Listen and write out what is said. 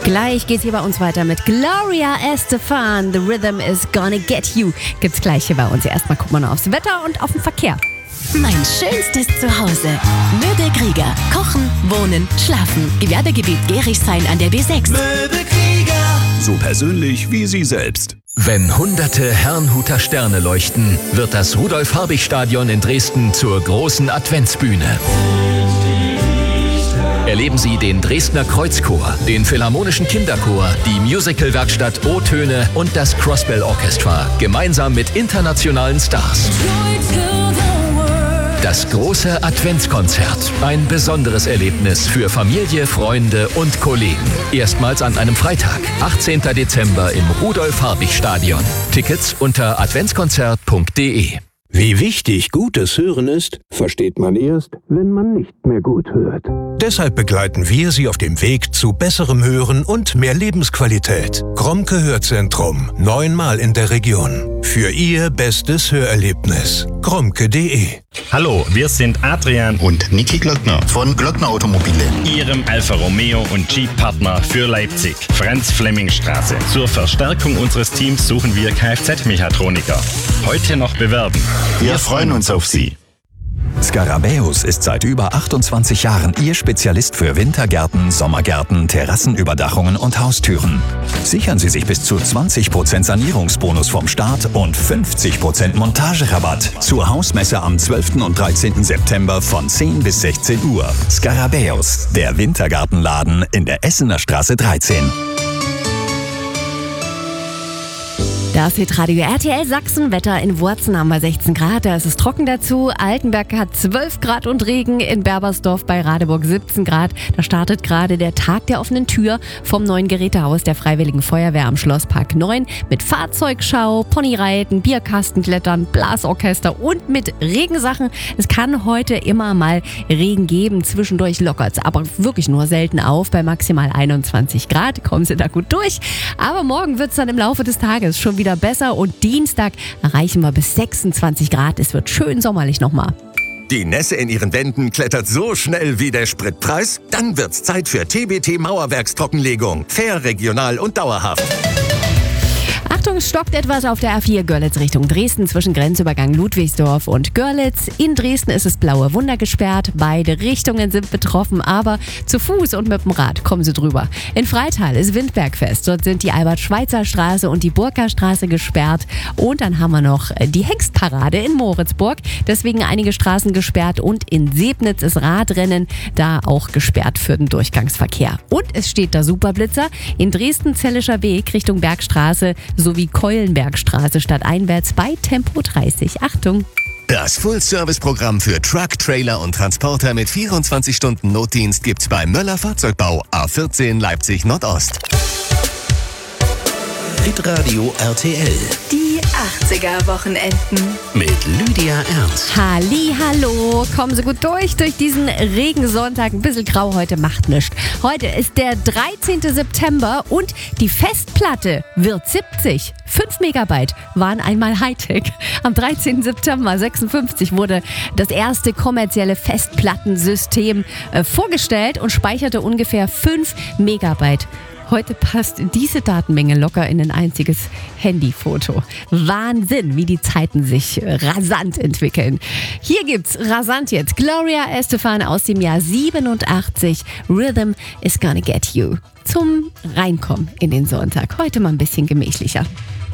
Gleich geht's hier bei uns weiter mit Gloria Estefan. The Rhythm is gonna get you. Gibt's gleich hier bei uns. Erstmal gucken wir noch aufs Wetter und auf den Verkehr. Mein schönstes Zuhause. Möbelkrieger. Kochen, wohnen, schlafen. Gewerbegebiet Gerichshain an der B6. Möbelkrieger. So persönlich wie Sie selbst. Wenn hunderte Herrnhuter Sterne leuchten, wird das Rudolf-Habich-Stadion in Dresden zur großen Adventsbühne. Erleben Sie den Dresdner Kreuzchor, den Philharmonischen Kinderchor, die Musicalwerkstatt O-Töne und das Crossbell Orchestra, gemeinsam mit internationalen Stars. Das große Adventskonzert. Ein besonderes Erlebnis für Familie, Freunde und Kollegen. Erstmals an einem Freitag, 18. Dezember im Rudolf-Habich-Stadion. Tickets unter adventskonzert.de. Wie wichtig gutes Hören ist, versteht man erst, wenn man nicht mehr gut hört. Deshalb begleiten wir Sie auf dem Weg zu besserem Hören und mehr Lebensqualität. Grommke Hörzentrum, 9-mal in der Region. Für Ihr bestes Hörerlebnis. grommke.de. Hallo, wir sind Adrian und Niki Glockner von Glockner Automobile, Ihrem Alfa Romeo und Jeep-Partner für Leipzig, Franz-Flemming-Straße. Zur Verstärkung unseres Teams suchen wir Kfz-Mechatroniker. Heute noch bewerben. Wir freuen uns auf Sie. Scarabäus ist seit über 28 Jahren Ihr Spezialist für Wintergärten, Sommergärten, Terrassenüberdachungen und Haustüren. Sichern Sie sich bis zu 20% Sanierungsbonus vom Start und 50% Montagerabatt zur Hausmesse am 12. und 13. September von 10 bis 16 Uhr. Scarabäus, der Wintergartenladen in der Essener Straße 13. Das ist Radio RTL Sachsen. Wetter in Wurzen haben wir 16 Grad. Da ist es trocken dazu. Altenberg hat 12 Grad und Regen. In Berbersdorf bei Radeburg 17 Grad. Da startet gerade der Tag der offenen Tür vom neuen Gerätehaus der Freiwilligen Feuerwehr am Schlosspark 9 mit Fahrzeugschau, Ponyreiten, Bierkastenklettern, Blasorchester und mit Regensachen. Es kann heute immer mal Regen geben. Zwischendurch lockert es aber wirklich nur selten auf. Bei maximal 21 Grad kommen Sie da gut durch. Aber morgen wird es dann im Laufe des Tages schon wieder besser und Dienstag erreichen wir bis 26 Grad. Es wird schön sommerlich nochmal. Die Nässe in Ihren Wänden klettert so schnell wie der Spritpreis? Dann wird's Zeit für TBT Mauerwerkstrockenlegung. Fair, regional und dauerhaft. Achtung, es stockt etwas auf der A4 Görlitz Richtung Dresden zwischen Grenzübergang Ludwigsdorf und Görlitz. In Dresden ist es Blaue Wunder gesperrt. Beide Richtungen sind betroffen, aber zu Fuß und mit dem Rad kommen Sie drüber. In Freital ist Windbergfest. Dort sind die Albert-Schweitzer-Straße und die Burka-Straße gesperrt. Und dann haben wir noch die Hengstparade in Moritzburg. Deswegen einige Straßen gesperrt. Und in Sebnitz ist Radrennen da auch gesperrt für den Durchgangsverkehr. Und es steht da Superblitzer in Dresden-Zellischer Weg Richtung Bergstraße sowie Keulenbergstraße stadteinwärts bei Tempo 30. Achtung! Das Full-Service-Programm für Truck, Trailer und Transporter mit 24 Stunden Notdienst gibt's bei Möller Fahrzeugbau A14 Leipzig Nordost. Hitradio RTL. Die 80er-Wochenenden. Mit Lydia Ernst. Hallihallo, kommen Sie gut durch diesen Regensonntag. Ein bisschen grau heute, macht nichts. Heute ist der 13. September und die Festplatte wird 70. 5 Megabyte waren einmal Hightech. Am 13. September 56 wurde das erste kommerzielle Festplattensystem vorgestellt und speicherte ungefähr 5 Megabyte. Heute passt diese Datenmenge locker in ein einziges Handyfoto. Wahnsinn, wie die Zeiten sich rasant entwickeln. Hier gibt's rasant jetzt Gloria Estefan aus dem Jahr 87. Rhythm is gonna get you. Zum Reinkommen in den Sonntag. Heute mal ein bisschen gemächlicher.